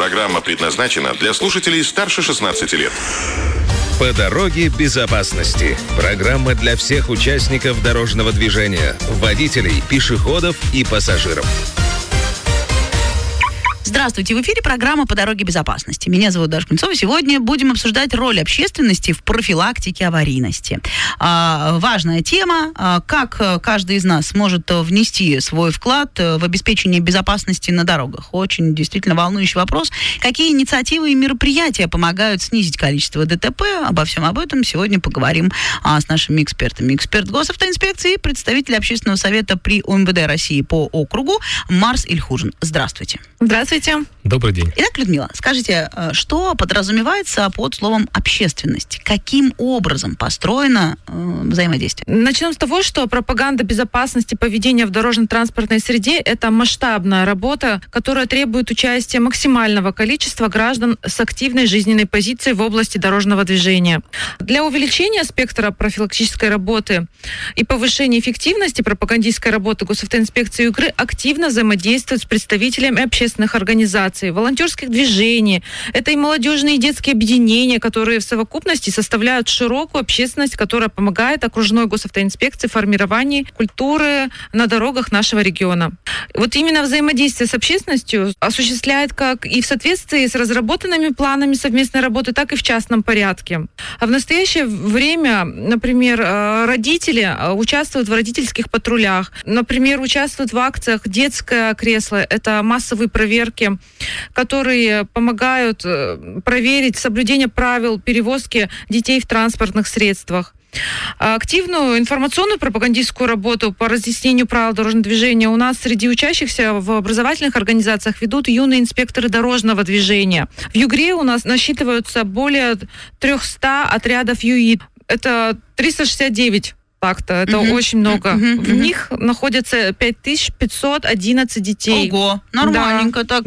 Программа предназначена для слушателей старше 16 лет. По дороге безопасности. Программа для всех участников дорожного движения, водителей, пешеходов и пассажиров. Здравствуйте, в эфире программа «По дороге безопасности». Меня зовут Даша Кунцова. Сегодня будем обсуждать роль общественности в профилактике аварийности. Важная тема, как каждый из нас может внести свой вклад в обеспечение безопасности на дорогах. Очень действительно волнующий вопрос. Какие инициативы и мероприятия помогают снизить количество ДТП? Обо всем об этом сегодня поговорим с нашими экспертами. Эксперт госавтоинспекции, представитель общественного совета при ОМВД России по округу Марс Ильхужин. Здравствуйте. Здравствуйте. Добрый день. Итак, Людмила, скажите, что подразумевается под словом «общественность»? Каким образом построено взаимодействие? Начнем с того, что пропаганда безопасности поведения в дорожно-транспортной среде – это масштабная работа, которая требует участия максимального количества граждан с активной жизненной позицией в области дорожного движения. Для увеличения спектра профилактической работы и повышения эффективности пропагандистской работы госавтоинспекции ЮГРы активно взаимодействуют с представителями общественных организаций, волонтерских движений. Это и молодежные и детские объединения, которые в совокупности составляют широкую общественность, которая помогает окружной госавтоинспекции в формировании культуры на дорогах нашего региона. Вот именно взаимодействие с общественностью осуществляет как и в соответствии с разработанными планами совместной работы, так и в частном порядке. А в настоящее время, например, родители участвуют в родительских патрулях, например, участвуют в акциях «Детское кресло». Это массовые проверки, которые помогают проверить соблюдение правил перевозки детей в транспортных средствах. Активную информационную пропагандистскую работу по разъяснению правил дорожного движения у нас среди учащихся в образовательных организациях ведут юные инспекторы дорожного движения. В ЮГРе у нас насчитываются более 300 отрядов ЮИД. Это 369 факта. Это очень много. В них находятся 5511 детей. Ого, нормальненько. Так,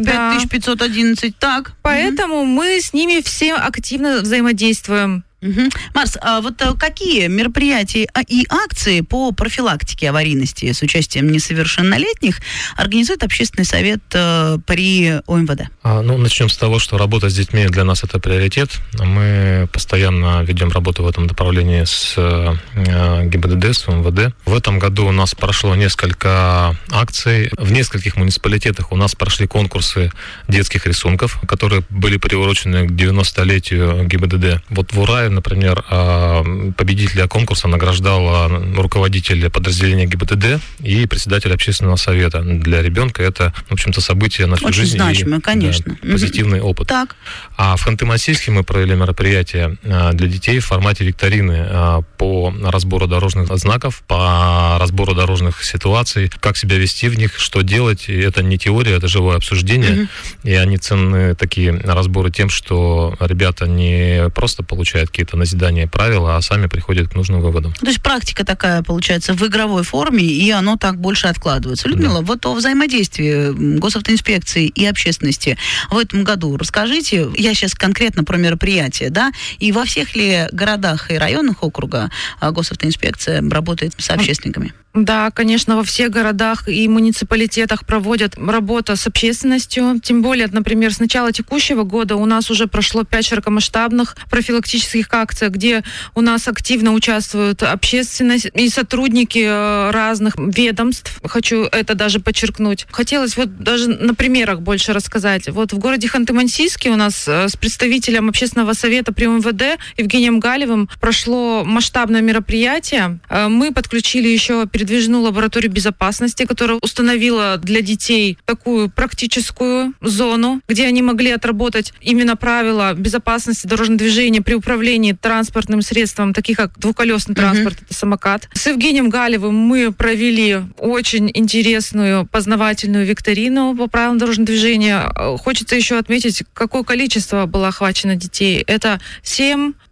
5511. Так. Поэтому мы с ними все активно взаимодействуем. Марс, а вот какие мероприятия и акции по профилактике аварийности с участием несовершеннолетних организует общественный совет при ОМВД? Начнем с того, что работа с детьми для нас это приоритет. Мы постоянно ведем работу в этом направлении с ГИБДД, с ОМВД. В этом году у нас прошло несколько акций. В нескольких муниципалитетах у нас прошли конкурсы детских рисунков, которые были приурочены к 90-летию ГИБДД. Вот в Урае, например, победителя конкурса награждал руководитель подразделения ГИБДД и председатель общественного совета. Для ребенка это, в общем-то, событие на всю очень жизнь. Значимое, конечно. Да, позитивный опыт. Так. А в Ханты-Мансийске мы провели мероприятие для детей в формате викторины по разбору дорожных знаков, по разбору дорожных ситуаций, как себя вести в них, что делать. И это не теория, это живое обсуждение. И они ценны, такие разборы, тем, что ребята не просто получают какие-то назидания правил, а сами приходят к нужным выводам. То есть практика такая, получается, в игровой форме, и оно так больше откладывается. Людмила, вот о взаимодействии госавтоинспекции и общественности в этом году расскажите. Я сейчас конкретно про мероприятия, да? И во всех ли городах и районах округа госавтоинспекция работает с общественниками? Да, конечно, во всех городах и муниципалитетах проводят работу с общественностью. Тем более, например, с начала текущего года у нас уже прошло 5 широкомасштабных профилактических акций, где у нас активно участвуют общественность и сотрудники разных ведомств. Хочу это даже подчеркнуть. Хотелось вот даже на примерах больше рассказать. Вот в городе Ханты-Мансийске у нас с представителем общественного совета при МВД Евгением Галевым прошло масштабное мероприятие. Мы подключили еще передвижную лабораторию безопасности, которая установила для детей такую практическую зону, где они могли отработать именно правила безопасности дорожного движения при управлении транспортным средством, таких как двухколесный транспорт, это самокат. С Евгением Галевым мы провели очень интересную познавательную викторину по правилам дорожного движения. Хочется еще отметить, какое количество было охвачено детей. Это 7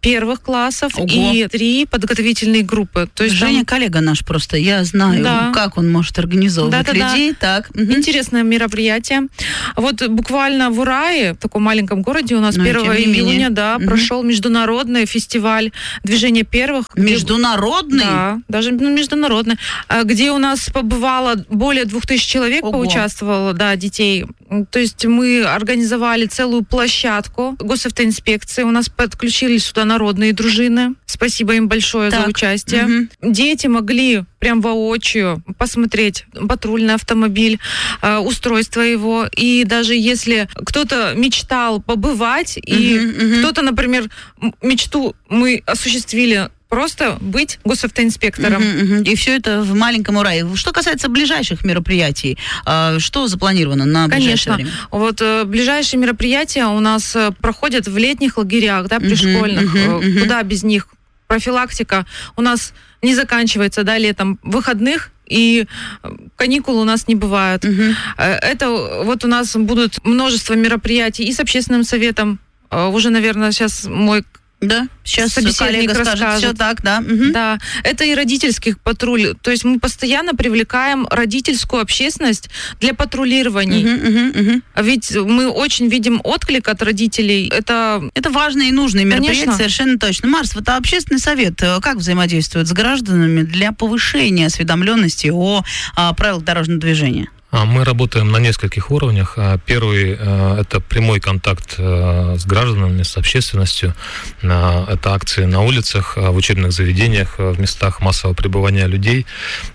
первых классов Ого. и 3 подготовительные группы. То есть Женя там коллега наш просто, я знаю, Да. как он может организовывать Да-да-да. людей. Так. Мгм. интересное мероприятие. Вот буквально в Урае, в таком маленьком городе, у нас Ну, 1 тем не менее. июня, да, Мгм. прошел международный фестиваль движения первых. Международный? Да, даже международный, где у нас побывало более 2000 человек, Ого. поучаствовало, да, детей. То есть мы организовали целую площадку госавтоинспекции, у нас подключили сюда народные дружины. Спасибо им большое Так. за участие. Мгм. Дети могли прям воочию посмотреть патрульный автомобиль, устройство его. И даже если кто-то мечтал побывать, и Мгм, мгм. кто-то, например, мечту мы осуществили просто быть госавтоинспектором. Мгм, мгм. И все это в маленьком Урае. Что касается ближайших мероприятий, что запланировано на ближайшее Конечно. время? Вот ближайшие мероприятия у нас проходят в летних лагерях, да, пришкольных. мгм, мгм. Куда без них? Профилактика у нас не заканчивается, да, летом, выходных, и каникул у нас не бывает. Мгм. Это вот у нас будут множество мероприятий и с общественным советом. Уже, наверное, сейчас мой Да, сейчас собеседник коллега скажет. расскажет. Все так, да. Мгм. Да, это и родительских патруль. То есть мы постоянно привлекаем родительскую общественность для патрулирований. Мгм, мгм, мгм. Ведь мы очень видим отклик от родителей. Это важные и нужные мероприятия, Конечно. совершенно точно. Марс, вот общественный совет как взаимодействует с гражданами для повышения осведомленности о правилах дорожного движения? Мы работаем на нескольких уровнях. Первый – это прямой контакт с гражданами, с общественностью. Это акции на улицах, в учебных заведениях, в местах массового пребывания людей.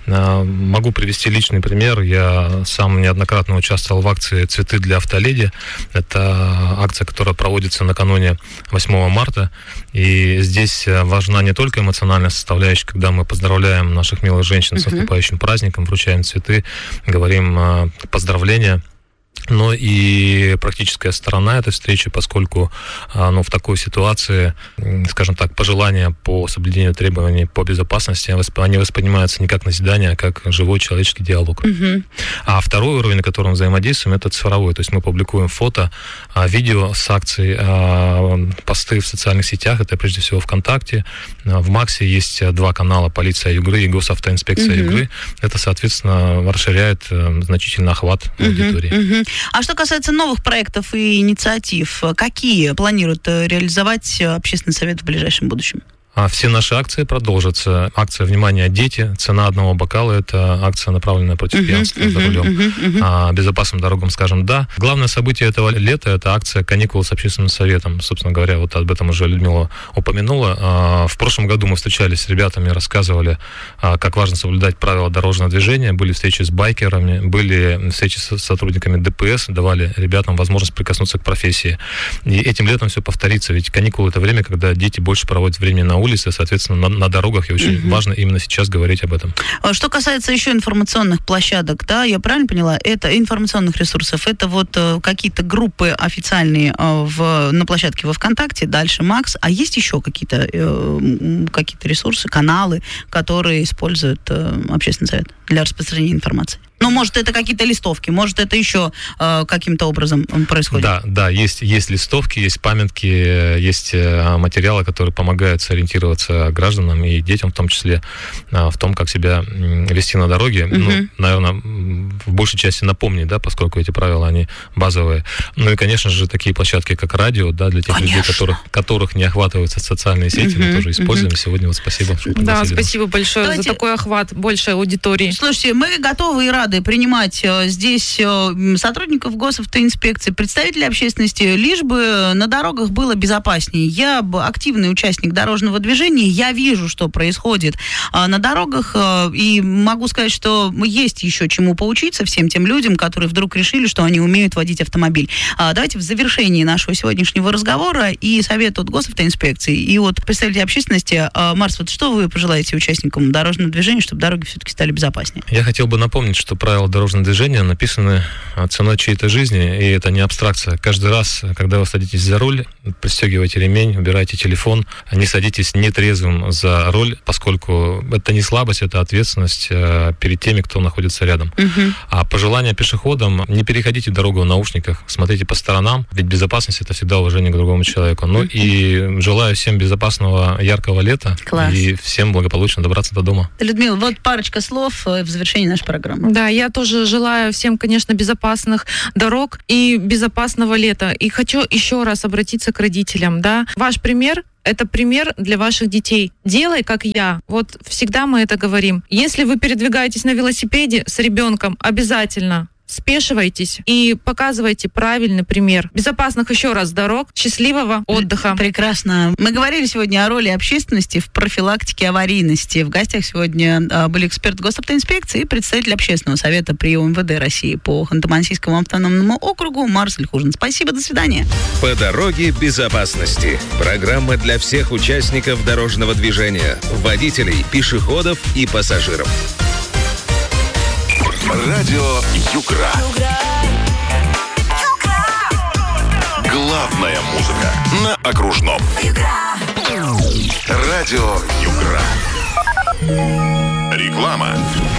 Могу привести личный пример. Я сам неоднократно участвовал в акции «Цветы для автоледи». Это акция, которая проводится накануне 8 марта. И здесь важна не только эмоциональная составляющая, когда мы поздравляем наших милых женщин с наступающим праздником, вручаем цветы, говорим поздравления, но и практическая сторона этой встречи, поскольку в такой ситуации, скажем так, пожелания по соблюдению требований по безопасности, они воспринимаются не как назидание, а как живой человеческий диалог. Мгм. А второй уровень, на котором взаимодействуем, это цифровой. То есть мы публикуем фото, видео с акций, посты в социальных сетях, это прежде всего ВКонтакте. В Максе есть 2 канала: «Полиция Югры» и «Госавтоинспекция Югры». Это, соответственно, расширяет значительно охват аудитории. Мгм. А что касается новых проектов и инициатив, какие планирует реализовать общественный совет в ближайшем будущем? Все наши акции продолжатся. Акция «Внимание, дети», цена одного бокала – это акция, направленная против пьянства за рулем. Безопасным дорогам скажем «да». Главное событие этого лета – это акция «Каникулы с общественным советом». Собственно говоря, вот об этом уже Людмила упомянула. В прошлом году мы встречались с ребятами, рассказывали, как важно соблюдать правила дорожного движения. Были встречи с байкерами, были встречи с сотрудниками ДПС, давали ребятам возможность прикоснуться к профессии. И этим летом все повторится, ведь каникулы – это время, когда дети больше проводят времени на улице, соответственно, на дорогах, и очень важно именно сейчас говорить об этом. Что касается еще информационных площадок, да, я правильно поняла, это информационных ресурсов, это вот какие-то группы официальные на площадке во ВКонтакте, дальше Макс, а есть еще какие-то ресурсы, каналы, которые используют общественный совет для распространения информации? Ну, может, это какие-то листовки, может, это еще каким-то образом происходит? Да, есть листовки, есть памятки, есть материалы, которые помогают сориентироваться гражданам и детям, в том числе, в том, как себя вести на дороге. Наверное, в большей части напомнить, да, поскольку эти правила, они базовые. Ну и, конечно же, такие площадки, как радио, да, для тех людей, которых не охватываются социальные сети, мы тоже используем. Сегодня вот спасибо, что пригласили. Да, спасибо большое Давайте... за такой охват большей аудитории. Слушайте, мы готовы и рады принимать здесь сотрудников госавтоинспекции, представителей общественности, лишь бы на дорогах было безопаснее. Я активный участник дорожного движения, я вижу, что происходит на дорогах, и могу сказать, что есть еще чему поучиться всем тем людям, которые вдруг решили, что они умеют водить автомобиль. Давайте в завершении нашего сегодняшнего разговора и совет от госавтоинспекции, и от представителей общественности. Марс, вот что вы пожелаете участникам дорожного движения, чтобы дороги все-таки стали безопаснее? Я хотел бы напомнить, что правила дорожного движения написаны ценой чьей-то жизни, и это не абстракция. Каждый раз, когда вы садитесь за руль, пристегивайте ремень, убирайте телефон, не садитесь нетрезвым за руль, поскольку это не слабость, это ответственность перед теми, кто находится рядом. А пожелание пешеходам: не переходите дорогу в наушниках, смотрите по сторонам, ведь безопасность — это всегда уважение к другому человеку. Ну и желаю всем безопасного, яркого лета. Класс. И всем благополучно добраться до дома. Людмила, вот парочка слов в завершении нашей программы. Да, я тоже желаю всем, конечно, безопасных дорог и безопасного лета. И хочу еще раз обратиться к родителям. Да? Ваш пример — это пример для ваших детей. Делай, как я. Вот всегда мы это говорим. Если вы передвигаетесь на велосипеде с ребенком, обязательно спешивайтесь и показывайте правильный пример. Безопасных еще раз дорог, счастливого отдыха. Прекрасно. Мы говорили сегодня о роли общественности в профилактике аварийности. В гостях сегодня были эксперт госавтоинспекции и представитель общественного совета при УМВД России по Ханты-Мансийскому автономному округу Марсель Хужин. Спасибо, до свидания. По дороге безопасности. Программа для всех участников дорожного движения, водителей, пешеходов и пассажиров. Радио Югра. Главная музыка на окружном. Радио Югра. Реклама.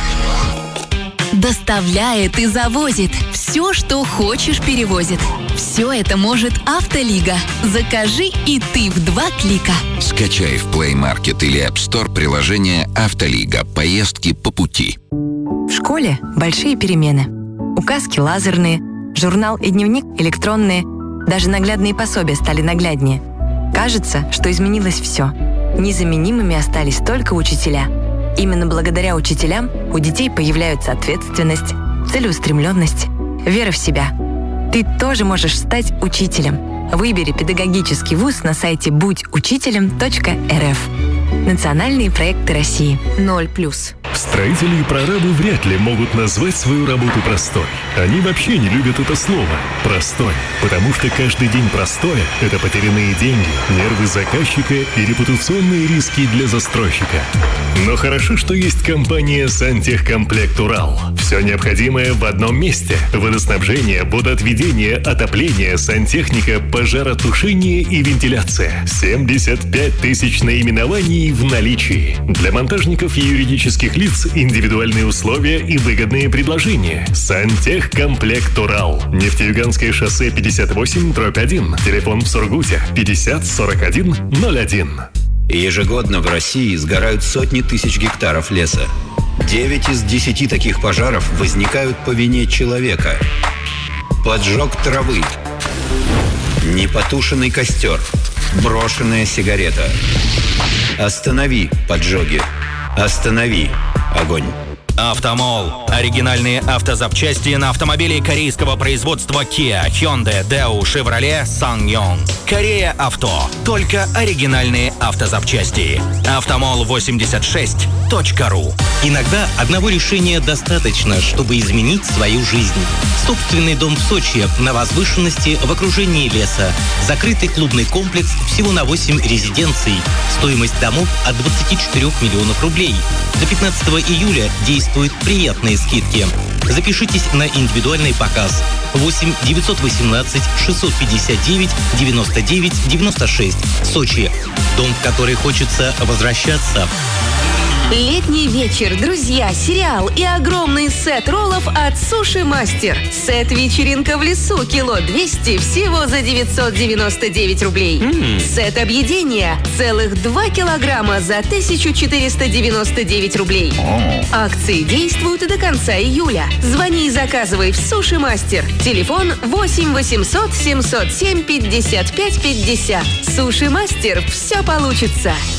Доставляет и завозит. Все, что хочешь, перевозит. Все это может Автолига. Закажи и ты в 2 клика. Скачай в Play Market или App Store приложение «Автолига». Поездки по пути. В школе большие перемены. Указки лазерные, журнал и дневник электронные. Даже наглядные пособия стали нагляднее. Кажется, что изменилось все. Незаменимыми остались только учителя. Именно благодаря учителям у детей появляются ответственность, целеустремленность, вера в себя. Ты тоже можешь стать учителем. Выбери педагогический вуз на сайте будьучителем.рф. Национальные проекты России. 0+. Строители и прорабы вряд ли могут назвать свою работу простой. Они вообще не любят это слово «простой», потому что каждый день простое – это потерянные деньги, нервы заказчика и репутационные риски для застройщика. Но хорошо, что есть компания «Сантехкомплект Урал». Все необходимое в одном месте – водоснабжение, водоотведение, отопление, сантехника, пожаротушение и вентиляция. 75 тысяч наименований в наличии. Для монтажников и юридических лиц индивидуальные условия и выгодные предложения. Сантехкомплект Урал. Нефтеюганское шоссе 58/1. Телефон в Сургуте 50 41 01. Ежегодно в России сгорают сотни тысяч гектаров леса. 9 из 10 таких пожаров возникают по вине человека. Поджог травы, непотушенный костер, брошенная сигарета. Останови поджоги. Останови огонь. Автомол. Оригинальные автозапчасти на автомобили корейского производства Kia, Hyundai, Daewoo, Chevrolet, SsangYong. Корея Авто. Только оригинальные автозапчасти. Автомол86.ру. Иногда одного решения достаточно, чтобы изменить свою жизнь. Собственный дом в Сочи на возвышенности в окружении леса. Закрытый клубный комплекс всего на 8 резиденций. Стоимость домов от 24 миллионов рублей. До 15 июля действуют приятные скидки. Запишитесь на индивидуальный показ. 8 918 659 99 96. Сочи. Дом, в который хочется возвращаться. Летний вечер, друзья, сериал и огромный сет роллов от Суши Мастер. Сет «Вечеринка в лесу» кило 200 всего за 999 рублей. Сет объедения целых 2 килограмма за 1499 рублей. Акции действуют до конца июля. Звони и заказывай в Суши Мастер. Телефон 8 800 707 55 50. Суши Мастер. Все получится.